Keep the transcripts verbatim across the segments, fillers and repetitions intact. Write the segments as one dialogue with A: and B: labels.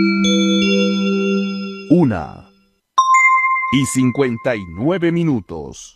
A: Una y cincuenta y nueve minutos.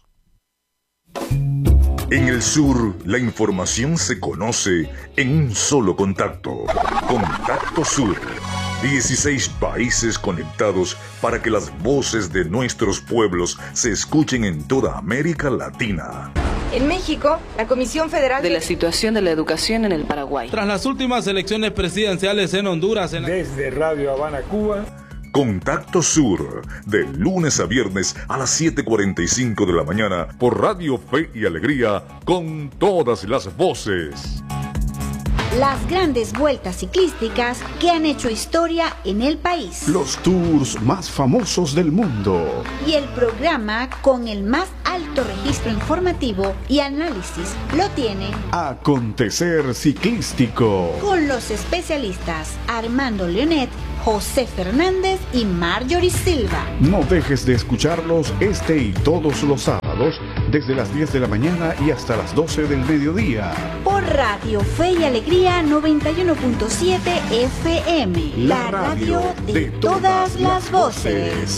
B: En el sur, la información se conoce en un solo contacto. Contacto Sur. dieciséis países conectados para que las voces de nuestros pueblos se escuchen en toda América Latina.
C: En México, la Comisión Federal
D: de la situación de la educación en el Paraguay.
E: Tras las últimas elecciones presidenciales en Honduras. En la...
F: Desde Radio Habana, Cuba.
B: Contacto Sur, de lunes a viernes a las siete cuarenta y cinco de la mañana por Radio Fe y Alegría, con todas las voces.
G: Las grandes vueltas ciclísticas que han hecho historia en el país.
A: Los tours más famosos del mundo.
G: Y el programa con el más alto registro informativo y análisis lo tiene
A: Acontecer Ciclístico.
G: Con los especialistas Armando Leonet, José Fernández y Marjorie Silva.
A: No dejes de escucharlos este y todos los sábados desde las diez de la mañana y hasta las doce del mediodía.
G: Por Radio Fe y Alegría noventa y uno punto siete F M. La, la radio, radio de, de todas, todas las voces.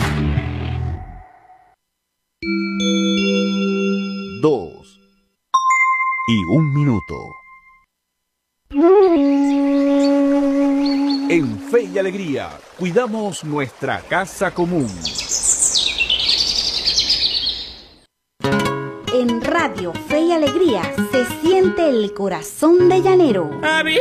A: Dos y un minuto. En Fe y Alegría, cuidamos nuestra casa común.
G: En Radio Fe y Alegría se siente el corazón de llanero.